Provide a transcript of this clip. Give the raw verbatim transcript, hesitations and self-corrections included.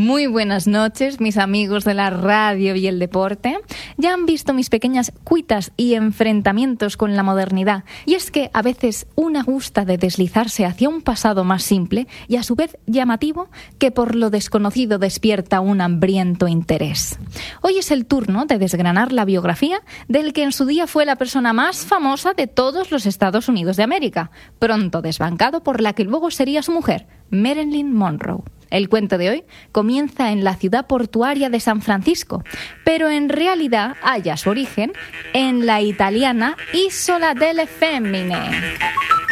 Muy buenas noches, mis amigos de la radio y el deporte. Ya han visto mis pequeñas cuitas y enfrentamientos con la modernidad. Y es que a veces una gusta de deslizarse hacia un pasado más simple y a su vez llamativo que por lo desconocido despierta un hambriento interés. Hoy es el turno de desgranar la biografía del que en su día fue la persona más famosa de todos los Estados Unidos de América, pronto desbancado por la que luego sería su mujer, Marilyn Monroe. El cuento de hoy comienza en la ciudad portuaria de San Francisco, pero en realidad halla su origen en la italiana Isola delle Femmine.